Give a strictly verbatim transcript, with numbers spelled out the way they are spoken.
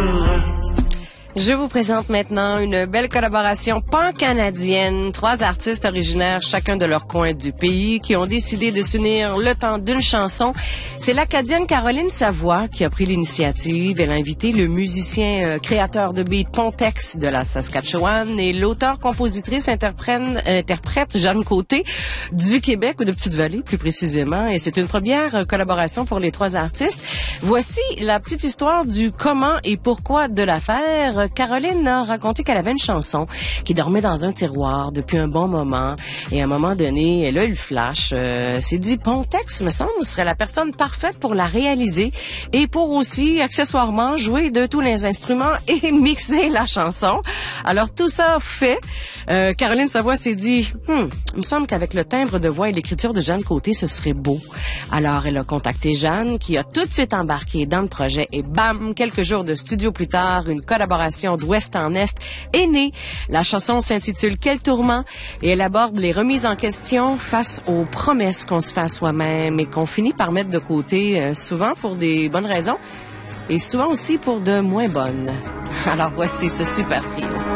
Céleste. Je vous présente maintenant une belle collaboration pan-canadienne. Trois artistes originaires, chacun de leur coin du pays, qui ont décidé de s'unir le temps d'une chanson. C'est l'Acadienne Caroline Savoie qui a pris l'initiative. Elle a invité le musicien euh, créateur de beat Pontex de la Saskatchewan et l'auteur-compositrice interprète, interprète Jeanne Côté du Québec, ou de Petite-Vallée plus précisément. Et c'est une première collaboration pour les trois artistes. Voici la petite histoire du comment et pourquoi de l'affaire. Caroline a raconté qu'elle avait une chanson qui dormait dans un tiroir depuis un bon moment. Et à un moment donné, elle a eu le flash. Euh, s'est dit, Pontex, me semble, serait la personne parfaite pour la réaliser et pour aussi, accessoirement, jouer de tous les instruments et mixer la chanson. Alors, tout ça fait, euh, Caroline Savoie s'est dit, hmm, il me semble qu'avec le timbre de voix et l'écriture de Jeanne Côté, ce serait beau. Alors, elle a contacté Jeanne, qui a tout de suite embarqué dans le projet et bam, quelques jours de studio plus tard, une collaboration d'ouest en est est née. La chanson s'intitule Quel tourment et elle aborde les remises en question face aux promesses qu'on se fait à soi-même et qu'on finit par mettre de côté, euh, souvent pour des bonnes raisons et souvent aussi pour de moins bonnes. Alors voici ce super trio.